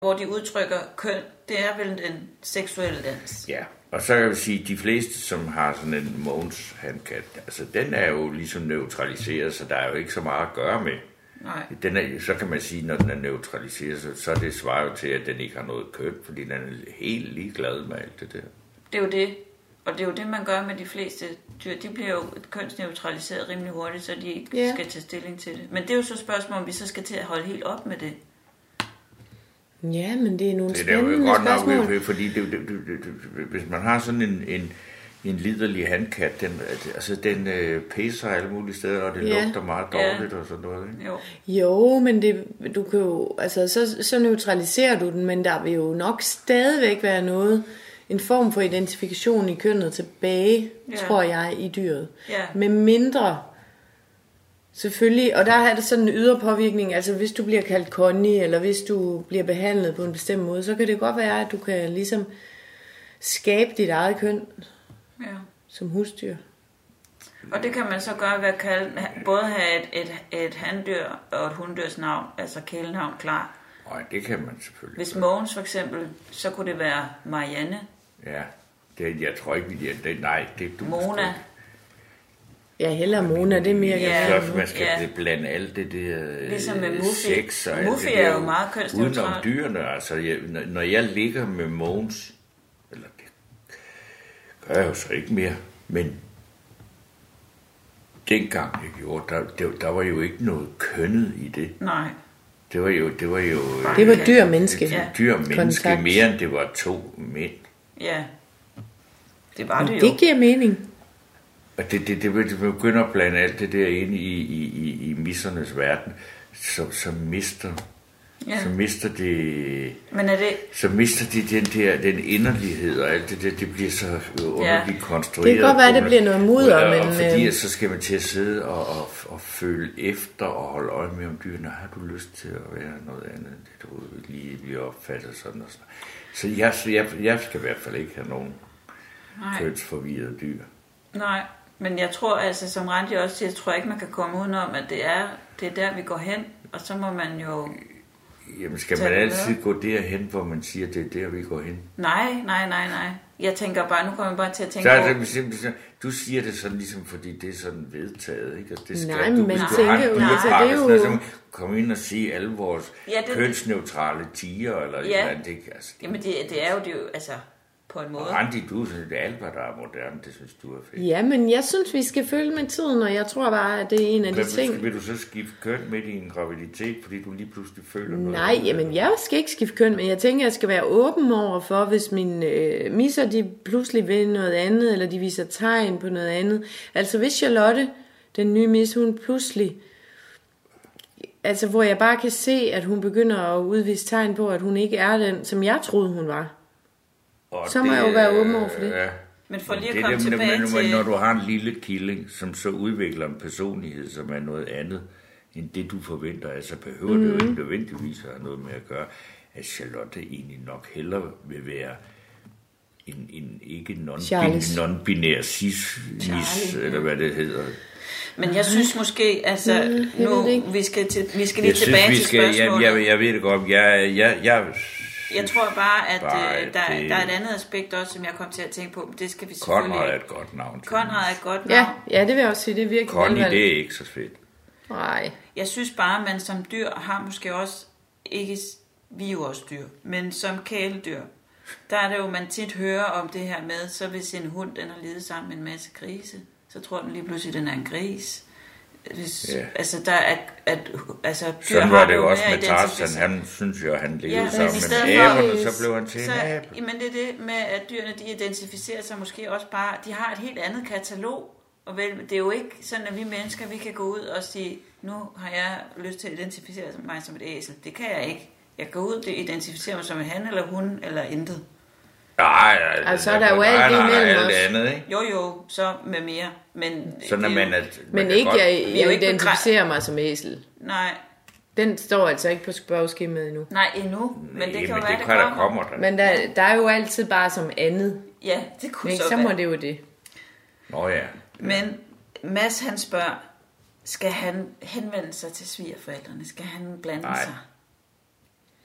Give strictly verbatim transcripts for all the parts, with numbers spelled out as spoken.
hvor de udtrykker køn, det er vel den seksuelle dans. Ja, og så kan jeg sige, at de fleste, som har sådan en Mogens handkat, altså den er jo ligesom neutraliseret, så der er jo ikke så meget at gøre med. Nej. Den er, så kan man sige, når den er neutraliseret, så, så det svarer jo til, at den ikke har noget køn, fordi den er helt ligeglad med alt det der. Det er jo det. Og det er jo det, man gør med de fleste dyr. De bliver jo kønsneutraliseret rimelig hurtigt, så de ikke yeah. skal tage stilling til det. Men det er jo så spørgsmål, om vi så skal til at holde helt op med det. Ja, men det er nogle det spændende spørgsmål. Det er jo godt spørgsmål. nok, fordi det, det, det, det, det, hvis man har sådan en, en, en liderlig handkat, den, altså den øh, pæser alle mulige steder, og det yeah. lugter meget dårligt yeah. og sådan noget. Ikke? Jo. jo, men det, du kan jo, altså så, så neutraliserer du den, men der vil jo nok stadigvæk være noget, en form for identifikation i kønnet tilbage, ja. tror jeg, i dyret. Ja. Med mindre, selvfølgelig, og der er det sådan en ydre påvirkning, altså hvis du bliver kaldt Connie, eller hvis du bliver behandlet på en bestemt måde, så kan det godt være, at du kan ligesom skabe dit eget køn ja. som husdyr. Og det kan man så gøre ved at kalde, både have et, et, et handdyr og et hunddyrs navn, altså kælenavn klar. Nej, det kan man selvfølgelig. Hvis Mogens for eksempel, så kunne det være Marianne. Ja, det, jeg tror ikke, vi det, nej, det er du. Mona. Ja, heller Mona, det er mere ja, så man skal ja. blande alt det der ligesom med Muffy. Sex og Muffy alt det er jo meget kønsneutral. Udenom dyrene, altså jeg, når jeg ligger med Mogens, eller det gør jeg jo så ikke mere, men dengang jeg gjorde, der, der, der var jo ikke noget kønnet i det. Nej. Det var jo... Det var, jo, det var dyr menneske. Ja. Dyr menneske, mere end det var to mænd. Ja, det var det jo. Det giver mening. Og det, det, det, det begynder at blande alt det der ind i, i, i, i missernes verden, så, så mister... Ja. Så mister det... Men er det... Så mister de den der, den inderlighed og alt det der, det bliver så underligt ja. konstrueret. Det kan godt være, at det bliver noget mudder, og, men... Og fordi øh... så skal man til at sidde og, og, og føle efter og holde øje med om dyrene. Har du lyst til at være noget andet, end det du lige bliver opfattet sådan og sådan. Så jeg, jeg, jeg skal i hvert fald ikke have nogen kønsforvirrede dyr. Nej, men jeg tror altså, som Randi også siger, jeg tror ikke, man kan komme udenom, at det er, det er der, vi går hen, og så må man jo... Jamen, skal man altid gå derhen, hvor man siger, det er der, vi går hen? Nej, nej, nej, nej. Jeg tænker bare, nu kommer jeg bare til at tænke så, over... Så, du siger det sådan ligesom, fordi det er sådan vedtaget, ikke? Og det skal, nej, du, men man tænker jo... Altså, det er jo... Så komme ind og sige alle vores ja, det, kønsneutrale tiger, eller ja. et det, altså, det, jamen, det, det er jo det jo, altså... på en måde. Og Randi, du synes, det er alt, hvad der er moderne, det synes du er fedt. Ja, men jeg synes, vi skal følge med tiden, og jeg tror bare, at det er en af de ting... Vil, vil du så skifte køn midt i en graviditet, fordi du lige pludselig føler noget? Nej, jamen jeg skal ikke skifte køn, men jeg tænker, jeg skal være åben over for, hvis mine øh, misser, de pludselig vil noget andet, eller de viser tegn på noget andet. Altså hvis Charlotte, den nye mis, hun pludselig... Altså hvor jeg bare kan se, at hun begynder at udvise tegn på, at hun ikke er den, som jeg troede, hun var. Og så må det, jeg jo være åben over for det. Ja. Men for lige at det komme det, tilbage men, til... Når du har en lille killing, som så udvikler en personlighed, som er noget andet, end det du forventer, altså behøver mm. det jo ikke nødvendigvis at have noget med at gøre, at Charlotte egentlig nok hellere vil være en, en ikke non-binær, non-binær cis-mis, eller hvad det hedder. Men jeg synes måske, altså, mm, nu, vi skal, til, vi skal lige jeg tilbage synes, til skal, spørgsmålet. Jeg, jeg, jeg ved det godt, jeg... jeg, jeg Jeg tror bare, at bare, øh, der, det... der er et andet aspekt også, som jeg kom til at tænke på. Det skal vi selvfølgelig... Konrad er et godt navn. Konrad er et godt ja, navn. Ja, det vil jeg også sige. Det er virkelig Connie, det er ikke så fedt. Nej. Jeg synes bare, at man som dyr har måske også... Ikke, vi er jo også dyr, men som kæledyr, der er det jo, man tit hører om det her med, så hvis en hund, den har levet sammen med en masse grise, så tror den lige pludselig, den er en gris. Hvis, ja. Altså der er at, altså dyr sådan har var det jo jo også med Tarzan. Han synes jo, at han levede ja, sammen med aberne, så blev han til så, en abe. Men det er det med, at dyrene de identificerer sig måske også bare, de har et helt andet katalog. Og vel, det er jo ikke sådan, at vi mennesker, vi kan gå ud og sige, nu har jeg lyst til at identificere mig som et æsel. Det kan jeg ikke. Jeg går ud og identificerer mig som en han eller hun eller intet. Nej, altså så er der jo alt imellem alt andet, ikke? Jo, jo, så med mere. Men, sådan at man, at men man ikke, godt... jeg, jeg identificerer mig som æsel. Nej. Den står altså ikke på spørgeskemaet endnu. Nej, endnu. Men Nej, det kan men jo det være, kan det kommer. kommer der. Men der, der er jo altid bare som andet. Ja, det kunne men så, så være. må det jo det. Nå ja. Men Mads, han spørger, skal han henvende sig til svigerforældrene? Skal han blande Nej. sig?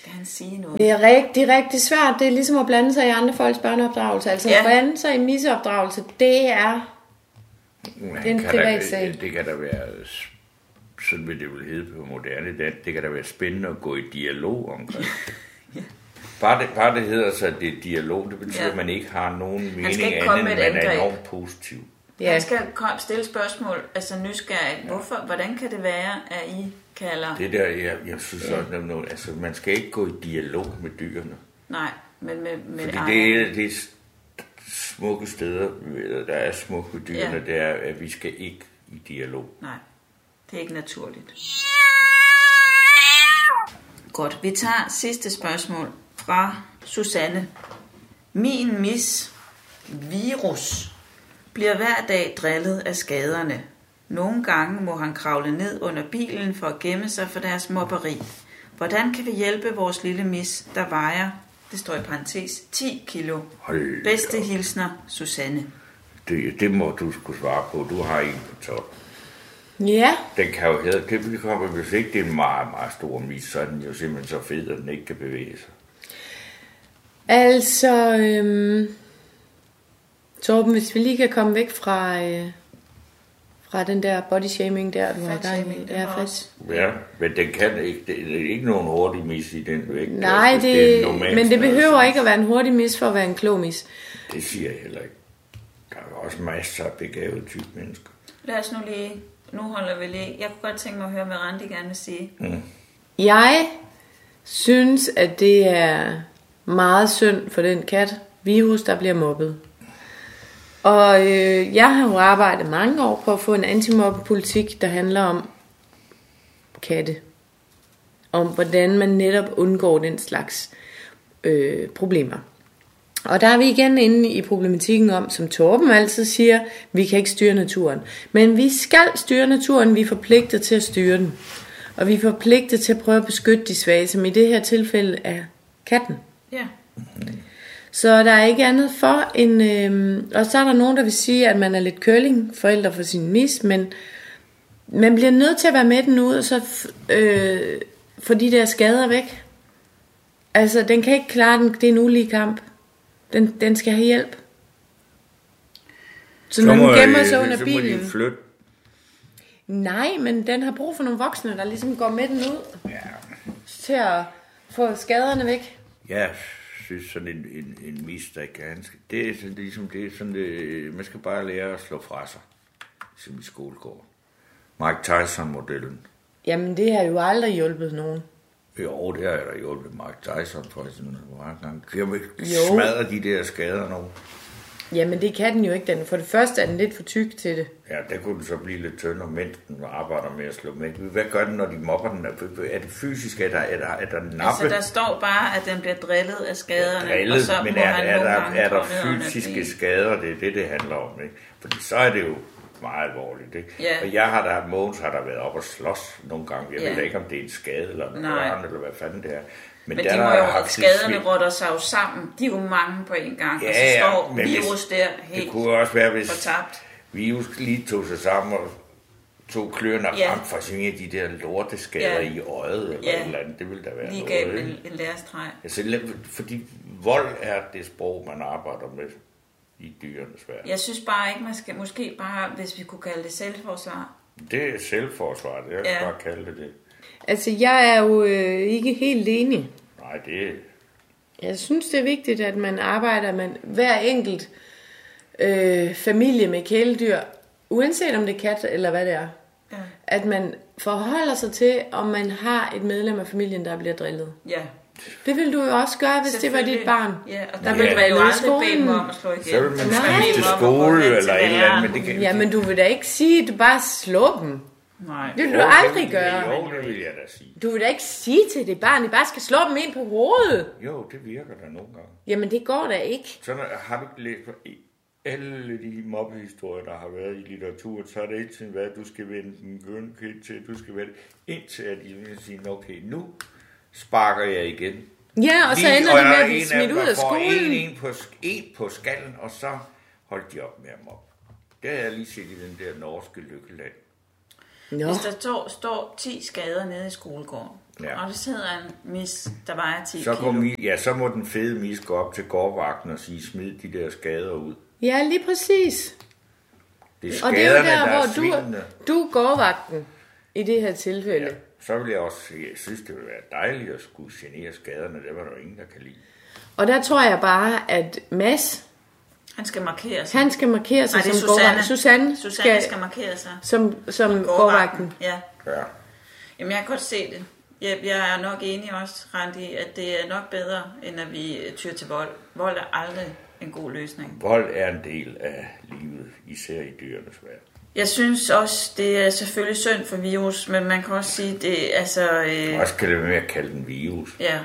skal han sige noget? Det er rigtig, rigtig svært. Det er ligesom at blande sig i andre folks børneopdragelse. Altså Ja. at blande sig i misseopdragelse, det er... Men Det er en kan privat der- sag. Det kan da være, sådan vil det vel hedde på moderne dansk, det kan da være spændende at gå i dialog omkring. ja. Bare det, bare det hedder så, at det er dialog, det betyder, Ja. at man ikke har nogen skal mening ikke andet, komme end med et man er angreb. enormt positiv. Ja. Han skal kom, stille spørgsmål, altså nysgerrigt. Ja. Hvorfor, hvordan kan det være, at I kalder... Det der, jeg, jeg synes også, at noget, altså, man skal ikke gå i dialog med dyrene. Nej, men med, med Fordi ejerne. det er det smukke steder, der er smukke ved dyrene, Ja. det er, at vi skal ikke i dialog. Nej, det er ikke naturligt. Godt, vi tager sidste spørgsmål fra Susanne. Min mis virus bliver hver dag drillet af skaderne. Nogle gange må han kravle ned under bilen for at gemme sig for deres mobberi. Hvordan kan vi hjælpe vores lille mis, der vejer, det står i parentes, ti kilo? Hold Bedste da op. hilsner, Susanne. Det, det må du skulle svare på. Du har en på top. Ja, Den kan jo hedde, det vil komme, hvis ikke det er en meget, meget stor mis, så er den jo simpelthen så fed, at den ikke kan bevæge sig. altså... Øhm, Torben, hvis vi lige kan komme væk fra... Øh, fra den der body shaming der, du har gang i. Fatshaming, det Ja, var fat. også- Ja, men den kan ikke, det er ikke nogen hurtig mis i den vægt. Nej, Altså, det, er en normal men det behøver størrelse. ikke at være en hurtig mis for at være en klog mis. Det siger jeg heller ikke. Der er jo også masser af begavede type mennesker. Lad os nu lige, nu holder vi lige. Jeg kunne godt tænke mig at høre, hvad Randi gerne vil sige. Mm. Jeg synes, at det er meget synd for den kat, virus, der bliver mobbet. Og øh, jeg har jo arbejdet mange år på at få en antimobbepolitik, der handler om katte. Om hvordan man netop undgår den slags øh, problemer. Og der er vi igen inde i problematikken om, som Torben altid siger, vi kan ikke styre naturen. Men vi skal styre naturen, vi er forpligtet til at styre den. Og vi er forpligtet til at prøve at beskytte de svage, som i det her tilfælde er katten. Ja. Så der er ikke andet for end... Øh, og så er der nogen, der vil sige, at man er lidt curling forældre for sin mis, men man bliver nødt til at være med den ud, og så øh, få de der skader væk. Altså, den kan ikke klare den. Det er en ulige kamp. Den, den skal have hjælp. Så, så når den gemmer sig under så bilen... må de flytte. Nej, men den har brug for nogle voksne, der ligesom går med den ud. Ja. Til at få skaderne væk. Jeg synes sådan en, en, en mis, der kan... Det er sådan, ligesom, det er sådan, det, man skal bare lære at slå fra sig, som i skolegård. Mike Tyson-modellen. Jamen, det har jo aldrig hjulpet nogen. Jo, det har jeg da hjulpet Mike Tyson for sådan mange gange. Jeg vil Jo. smadre de der skader nu. Jamen, det kan den jo ikke. Den. For det første er den lidt for tyk til det. Ja, der kunne den så blive lidt tyndere, mens den arbejder med at slå med. Hvad gør den, når de mobber den? Er det fysisk? Er der, er der, er der nappe? Altså, der står bare, at den bliver drillet af skaderne. Drillet, og så men må er, han er, nogle der, gange er der kravle under fysiske bilen. skader? Det er det, det handler om. Ikke? Fordi så er det jo meget alvorligt. Ikke? Ja. Og jeg har da, Mogens har der været op og slås nogle gange. Jeg Ja. ved ikke, om det er en skade eller en Nej. børn, eller hvad fanden det er. Men der de er må der jo, haft skaderne lidt- rotter sig jo sammen. De er jo mange på en gang. Ja, og så ja, står men hvis- virus der Det helt kunne også være, hvis fortabt. virus lige tog sig sammen og tog kløerne Ja. frem for sådan en af de der lorteskader Ja. i øjet eller Ja. et eller andet. Det ville da være Lige noget. gav dem ikke? en, en lærestreg. Altså, fordi vold er det sprog, man arbejder med i dyrenes verden. Jeg synes bare ikke, man skal måske bare, hvis vi kunne kalde det selvforsvar. Det er selvforsvar, det jeg Ja. ja. bare kalde det det. Altså, jeg er jo øh, ikke helt enig. Nej, det er... Jeg synes, det er vigtigt, at man arbejder med hver enkelt øh, familie med kæledyr, uanset om det er kat eller hvad det er. Ja. At man forholder sig til, om man har et medlem af familien, der bliver drillet. Ja. Det vil du jo også gøre, hvis det var dit barn. Ja, og der der blev vil man jo drillet i aldrig bede dem skolen. om at slå igen. Så vil man Nej. skifte Bede dem om at gå skole hen eller til et eller læreren. andet, men det kan... Ja, men du vil da ikke sige, at du bare slår dem. Nej. Det vil Jo, du det aldrig vil- gøre. Jo, det vil jeg da sige. Du vil da ikke sige til det barn, at I bare skal slå dem ind på hovedet. Jo, det virker da nogle gange. Jamen, det går da ikke. Sådan har du ikke læst på i alle de mobbehistorier, der har været i litteraturen, så er det ikke sådan, hvad du skal vende den gønke til, du skal vende indtil at de vil sige, okay, nu sparker jeg igen. Ja, og så Lige- ender og det med der er at blive en smidt dem, ud der af får skolen. En, en, på, en på skallen, og så holdt de op med at mobbe. Det har jeg lige set i den der norske lykkeland. Nå. Hvis der står, står ti skader nede i skolegården, Ja. Og det sidder en mis, der vejer ti Så, kilo. mi, ja, så må den fede mis gå op til gårdvagten og sige, smid de der skader ud. Ja, lige præcis. Det er Og skaderne, det er jo der, der er hvor svinende. du, du går vagten i det her tilfælde. Ja, så vil jeg også sige, jeg synes, det vil være dejligt at skulle genere skaderne. Det var der jo ingen, der kan lide. Og der tror jeg bare, at Mads, Han skal markere sig. han skal markere sig Nej, det er som Susanne. gårdvagten. Susanne, Susanne skal, skal markere sig. som, som gårdvagten. Ja. Ja. Jamen, jeg kan godt se det. Jeg, jeg er nok enig også, Randi, at det er nok bedre, end at vi tyr til vold. Vold er aldrig en god løsning. Vold er en del af livet, især i dyrenes verden. Jeg synes også, det er selvfølgelig synd for virus, men man kan også sige, det altså... Øh, Også kan det være med at kalde den virus. ja,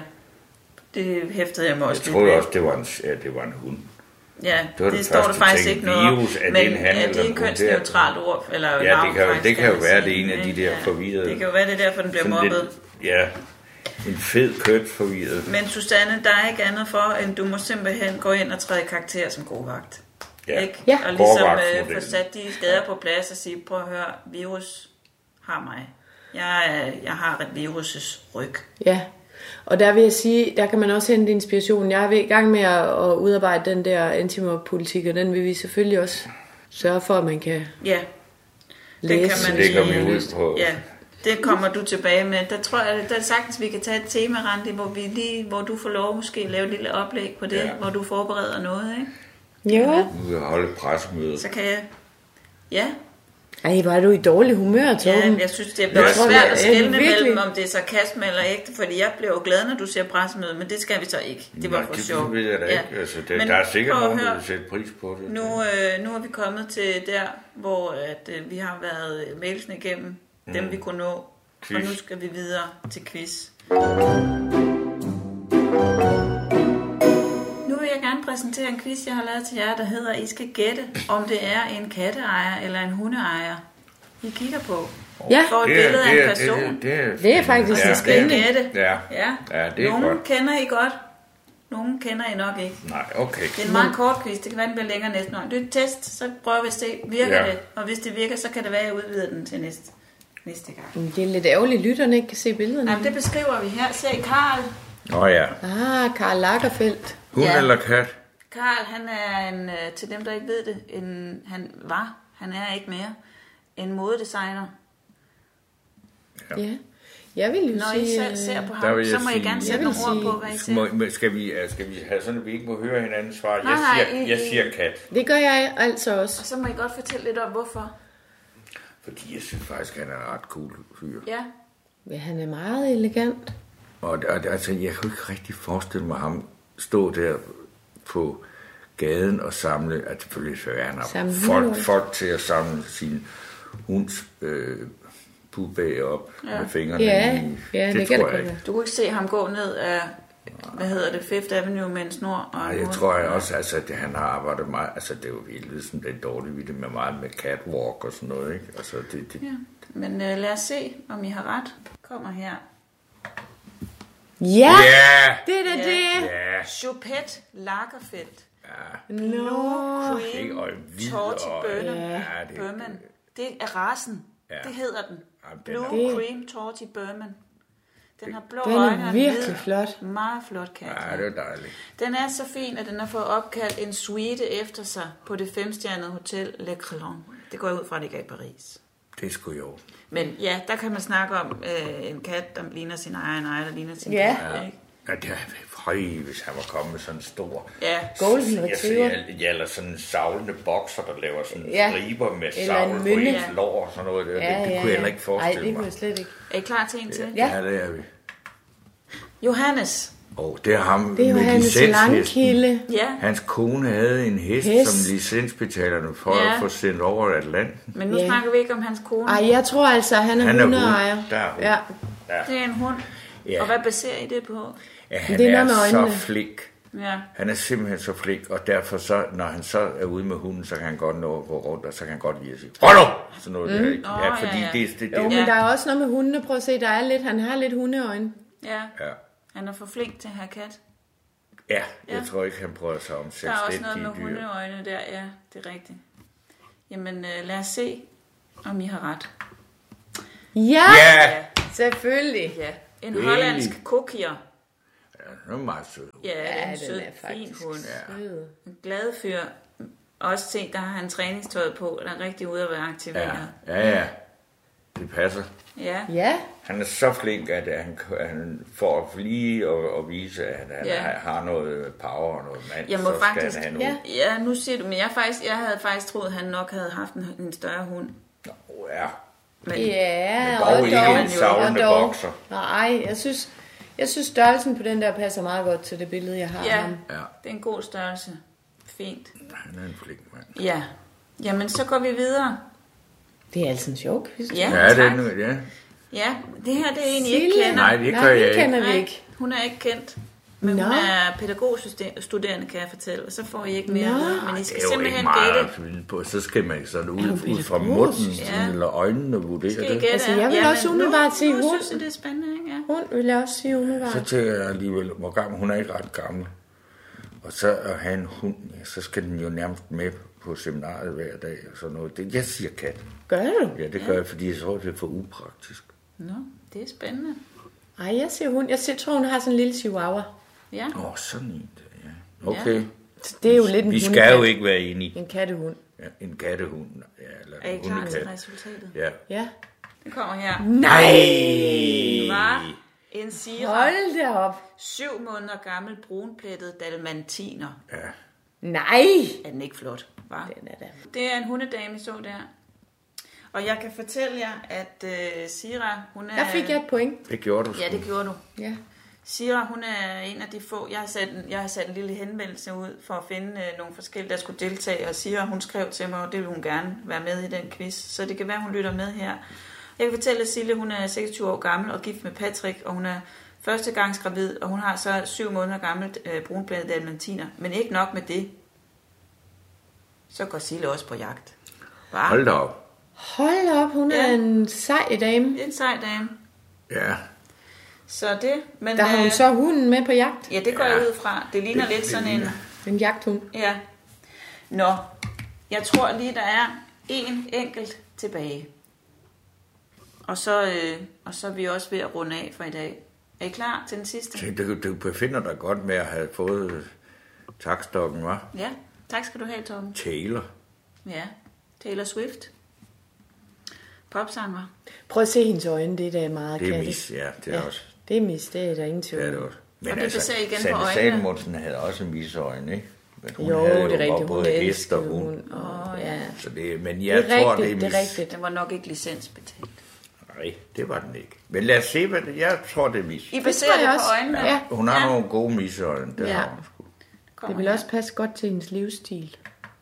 det hæftede jeg mig også Jeg lidt troede ved. også, det var en, ja, det var en hund. Ja, det var det, det står der første faktisk ting. ikke noget om. Virus, er Men det en han ja, eller det er en et hun? kønsneutralt ord, eller Ja, navn, det kan, jo- faktisk, det kan jo man være sige. det ene af de der Ja, forvirrede. Det kan jo være, det er derfor, den bliver Sådan mobbet. lidt- Ja, en fed kønsforvirret. Men Susanne, der er ikke andet for, end du må simpelthen gå ind og træde i karakter som god vagt. Ja. Ikke? Ja. Og ligesom øh, Gårdvagtsmodellen. få sat de skader på plads og sige, prøv at høre, virus har mig. Jeg, er- jeg har et virus' ryg. Ja, og der vil jeg sige, der kan man også hente inspiration. Jeg er i gang med at, at udarbejde den der antimobpolitik, og den vil vi selvfølgelig også sørge for, at man kan Ja, læse. kan man Det sige. lægger vi ud på. Ja, det kommer du tilbage med. Der tror jeg, der er sagtens, vi kan tage et tema, Randi, hvor, vi lige, hvor du får lov måske at lave et lille oplæg på det, Ja. hvor du forbereder noget, ikke? Jo. Nu vil jeg holde et pressemøde. Så kan jeg... Ja, Ej, var du i dårlig humør, ja Torben? jeg synes, det er Jeg også tror, svært det er at skelne virkelig- mellem, om det er sarkasme eller ægte, fordi jeg bliver jo glad, når du siger pressemøde, men det skal vi så ikke. Det var Nej, for det sjov. ved jeg da ikke. Altså, det, Men der er sikkert prøv at nogen, der høre. vil sætte pris på det. Nu, øh, nu er vi kommet til der, hvor at, øh, vi har været mailsene igennem, mm. dem vi kunne nå, Quiz. og nu skal vi videre til quiz. Nu vil jeg gerne præsentere en quiz, jeg har lavet til jer, der hedder, I skal gætte, om det er en katteejer eller en hundeejer, I kigger på. Ja, For et Det er- billede af det en er- person. Det, det, er, det er faktisk Ja, lidt Skal I spændende. gætte? Ja. Ja, Ja, det er Nogle godt. kender I godt, nogle kender I nok ikke. Nej, okay. Det er en meget kort quiz. Det kan være, den bliver længere næste år. Det er et test, så prøver vi at se, virker Ja. det? Og hvis det virker, så kan det være, at jeg udvider den til næste, næste gang. Det er lidt ærgerligt, at lytterne ikke kan se billederne. Jamen, det beskriver vi her. Se, Karl. Nå ja. Ah, Karl Lagerfeldt. Hund Ja. eller kat? Karl, han er en, øh, til dem, der ikke ved det, en, han var, han er ikke mere, en modedesigner. Ja. Jeg vil jo Når sige... I selv øh, ser på Der ham, vil så jeg må I sige- gerne Jeg sætte vil nogle ord sige- på, hvad I ser. Må, må- skal, vi, øh, skal vi have sådan, at vi ikke må høre hinandens svar? Jeg Nej, nej, siger, I- jeg I- siger kat. Det gør jeg altså også. Og så må I godt fortælle lidt om, hvorfor. Fordi jeg synes faktisk, han er en ret cool fyr. Ja, Ja, han er meget elegant. Og, og altså, jeg kunne ikke rigtig forestille mig ham stå der på gaden og samle, at selvfølgelig så er han har Samle folk, hunde. folk til at samle sin hunds øh, pubag op Ja. med fingrene Ja, i. ja, det, det kan tror det jeg godt ikke. være. du kunne ikke se ham gå ned af, hvad hedder det, Fifth Avenue med en snor. Og Nej, en jeg hoved. tror jeg også, altså, at han har arbejdet meget, altså det er jo helt sådan lidt dårligt ved det med meget med catwalk og sådan noget, ikke? Altså det, det, Ja. Men øh, lad os se, om I har ret. Kommer her. Ja, Ja! det er da Ja. det. Ja! Chopet Lagerfeldt. Nå. Ikke, og Cream hvid Torty og- Burnham. Ja, det- Burman. Det er rasen. Ja. Det hedder den. Jamen, den er- Blue Det- Cream Torty Burman. Den har blå Den er øjne og en virkelig hvid- flot. Meget flot kat. Ja, det er dejligt. Den er så fin, at den har fået opkaldt en suite efter sig på det femstjernede hotel Le Crillon. Det går jeg ud fra, at det ikke er i Paris. Det er sgu jo. Men ja, der kan man snakke om øh, en kat, der ligner sin egen, en ejer, der ligner sin Ja. kat. Ikke? Ja, det er høj, hvis han var kommet med sådan en stor... Ja, Golden Jeg Retriever. ser, ja, eller sådan en savlende bokser, der laver sådan Ja. striber med Eller en savl på mynde. ens lår og sådan noget. Der. Ja, det, det ja, kunne jeg ja. heller ikke Nej, forestille det kunne mig. jeg slet ikke. er I klar til en til? Ja. Ja, det er vi. Johannes. Og det er ham Det er jo med hans licenshesten. langkilde. Ja, Hans kone havde en hest, Hest. som licensbetalerne for Ja. at få sendt over Atlanten. men nu Ja. snakker vi ikke om hans kone. Ej, jeg tror altså, han er Han er hundeejer. hund. Der er hund. Ja. Det er en hund. Ja. Og hvad baserer I det på? Ja, han Det er er, noget med så øjnene. flink. Ja, Han er simpelthen så flink, og derfor så, når han så er ude med hunden, så kan han godt nå at gå rundt, og så kan han godt lide at sige, hold nu! Sådan noget mm. der, ikke? Ja, Åh, fordi ja, ja. det, det, det, Jo, det men Ja. der er også noget med hundene. Prøv at se, der er lidt, han har lidt hundeøjne. ja. ja. Han er for flink til at have kat. Ja, jeg Ja. tror ikke, han prøver sig om Der er også noget selvstændige med dyr. hundeøjne der, ja, det er rigtigt. Jamen, øh, lad os se, om I har ret. Ja, Ja! selvfølgelig. Ja, En hollandsk kokier. Ja, det er meget sød. Ja, det er en den sød, er fin faktisk hund. sød. En glad fyr. Også se, der har han træningstøjet på, der er rigtig ude at være aktiveret. Ja, ja, ja. Det passer. Ja. Ja, Han er så flink, at han, han får lige at, at vise, at han Ja. har noget power og noget mand. Jeg må så skal faktisk, han ja. ja, nu siger du, men jeg, faktisk, jeg havde faktisk troet, at han nok havde haft en, en større hund. Nå, ja. Men, ja, Men og dog ikke dog, en savlende og dog. bokser. Nej, jeg synes, jeg synes størrelsen på den der passer meget godt til det billede, jeg har af Ja, ham. Ja. det er en god størrelse. Fint. Han er en flink mand. Ja. Jamen, så går vi videre. Det er altså en sjov quiz. Ja, Ja, det tak. er nu, ja. Ja, det her det er en, I ikke Silje. kender. Nej, det Nej, gør det jeg ikke. kender vi Nej, ikke. hun er ikke kendt. Men Nå. hun er pædagogstuderende, kan jeg fortælle. Og så får I ikke mere Nå. at vide. Men I Det skal er jo ikke simpelthen meget gætte. at fylde på. Så skal man sådan ud, hun ud fra pædagog? munden Ja. eller øjnene vurdere Skal I det. gætte? Altså, jeg vil Jamen, også umiddelbart nu, sige nu hund. synes jeg, det er spændende, ikke? Ja. Hund vil jeg også sige Så umiddelbart. tænker jeg alligevel, hvor gammel hun er ikke ret gammel. Og så at have en hund, ja, så skal den jo nærmest med på seminariet hver dag og sådan noget. Det, jeg siger kat. Gør du? Ja, det gør jeg, fordi jeg tror, det er for upraktisk. Nå, det er spændende. Ej, jeg siger hund. Jeg siger, tror, hun har sådan en lille chihuahua. Ja. Åh, oh, sådan en, ja. Okay. Ja. Så det er jo lidt en Vi skal hundekat. jo ikke være enige. En kattehund. Ja, en kattehund. Ja, eller Er I en klar til hundekat. resultatet? Ja. Ja. Det kommer her. Nej! Var en Sira, Hold da op. syv måneder gammel, brunplettet dalmantiner. Ja. Nej! Er den ikke flot, var? Den er da. Det er en hundedame, så der. Og jeg kan fortælle jer, at uh, Sira, hun er... Der fik jeg et point. Det gjorde du sgu. Ja, det gjorde du. Ja. Sira, hun er en af de få... Jeg har sat en, jeg har sat en lille henvendelse ud for at finde uh, nogle forskellige, der skulle deltage. Og Sira, hun skrev til mig, og det vil hun gerne være med i den quiz. Så det kan være, hun lytter med her. Jeg kan fortælle, at Silje, hun er seksogtyve år gammel og gift med Patrick, og hun er førstegangsgravid, og hun har så syv måneder gammelt uh, brunplettet dalmantiner. Men ikke nok med det. Så går Silje også på jagt. Hva? Hold da op. Hold da op, hun er Ja. en sej dame. Det er en sej dame. Ja. Så det, men... Der har hun øh, så hunden med på jagt. Ja, det går jeg ud fra. Det ligner Det- lidt det sådan en... ligner. En jagthund. Ja. Nå, jeg tror lige, der er en enkelt tilbage. Og så, øh, og så er vi også ved at runde af for i dag. Er I klar til den sidste? Tænk, du, du befinder dig godt med at have fået takstokken, hva'? Ja, tak skal du have, Torben. Taylor. Ja, Taylor Swift. Popsanger. Prøv at se hendes øjne, det er da meget Det er katte. mis, ja, det er Ja, også. det er mis, det er der ingen tvivl Det er det om. også. Men Og det altså, baserer igen på Sanne øjnene. Salmonsen havde også misøjne, ikke? Men hun Jo, havde det er rigtigt. Hun både hest elsker og hund. hund. Og, ja. Så det, men Det jeg er tror, rigtigt, det er det mis. er rigtigt. Den var nok ikke licensbetalt. Nej, det var den ikke. Men lad os se, hvad det Jeg tror, det er mis. I Det baserer tror jeg det på også. øjnene. Ja. Hun har Ja. nogle gode misøjne, det Ja. har hun sgu. Det Kommer vil her. også passe godt til hendes livsstil.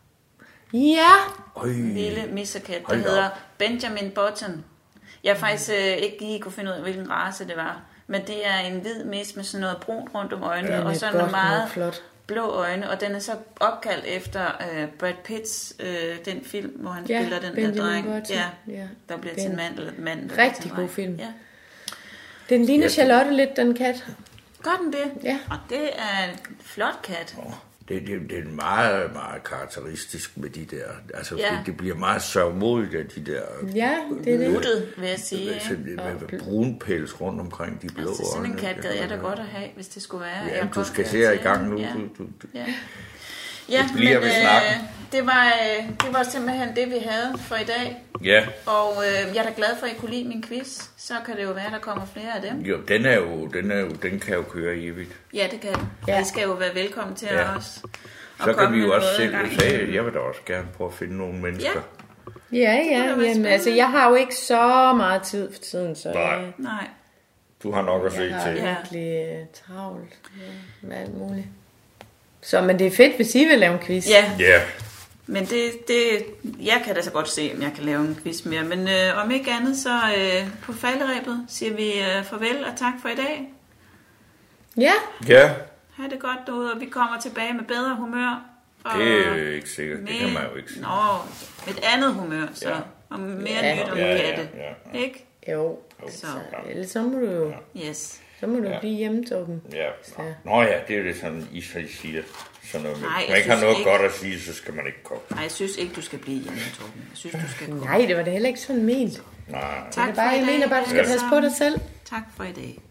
Ja! Øj, En lille misserkat, der Hold da hedder op. Benjamin Button. Jeg faktisk øh, ikke lige kunne finde ud af, hvilken race det var. Men det er en hvid mis med sådan noget brunt rundt om øjnene, Den og er så godt noget nok meget flot. blå øjne. Og den er så opkaldt efter øh, Brad Pitts, øh, den film, hvor han Ja, spiller den Benjamin der dreng, Button. ja, Ja. der bliver Ben. til en mand eller en mand. der bliver Rigtig til en god dreng. film. Ja. Den ligner Ja. Charlotte lidt, den kat. Gør den det? Ja. Og det er en flot kat. Det, det, det er meget, meget karakteristisk med de der. Altså, Ja. det, det bliver meget sørgmodigt af de der... Ja, det er det. Nuttet, vil jeg sige. Altså, Ikke? med brun pels rundt omkring de blå Altså, sådan en øjne. kat gad jeg da godt at have, hvis det skulle være. Ja, Jeg du godt skal kan se her i til. gang nu. Ja. Du, du, du. Ja, ja Det bliver men, ved snakken. øh, det, var, øh, det var simpelthen det, vi havde for i dag. Ja, Og øh, jeg er da glad for, at I kunne lide min quiz. Så kan det jo være, at der kommer flere af dem. jo, den er jo, den er jo, den kan jo køre evigt. Ja, det kan den. Ja. Ja. I skal jo være velkommen til Ja. os. Så kan vi jo også selv selv sige, jeg vil da også gerne prøve at finde nogle mennesker. Ja, ja, kunne da være jamen, spændende. altså, jeg har jo ikke så meget tid for tiden, så Nej. jeg, Nej. Du har nok at se jeg har til. Ja. virkelig uh, travlt ja, med alt muligt. Så, men det er fedt, hvis I vil lave en quiz. Ja, Ja, men det, det, jeg kan da så godt se, om jeg kan lave en quiz mere. Men øh, om ikke andet, så øh, på falderæbet siger vi øh, farvel og tak for i dag. Ja, ja, Ha' det godt derude, og vi kommer tilbage med bedre humør. Og det er ikke sikkert. Det kan man jo ikke sige. Nå, et andet humør, så. Ja. Og mere Ja. nyt om Ja, ja, katte. ja, Ikke? jo. Så, Så, ellers så må du jo yes. så må du Ja. blive hjemme, Torben. Ja. Så. Nå ja, det er jo det sådan, I så siger. Sådan noget med. Nej, Hvis jeg man ikke har synes noget ikke. godt at sige, så skal man ikke komme. Nej, jeg synes ikke, du skal blive hjemme, Torben. Jeg synes, du skal komme. Nej, det var da heller ikke sådan ment. Nej. Tak Det er bare, jeg mener bare, du skal alle passe på sammen. dig selv. Tak for i dag.